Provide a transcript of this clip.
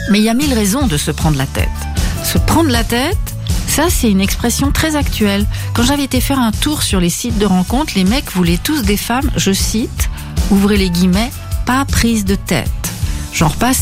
Mais il y a 1000 raisons de se prendre la tête. Se prendre la tête, ça c'est une expression très actuelle. Quand j'avais été faire un tour sur les sites de rencontres, les mecs voulaient tous des femmes, je cite, ouvrez les guillemets, pas prise de tête. Genre pas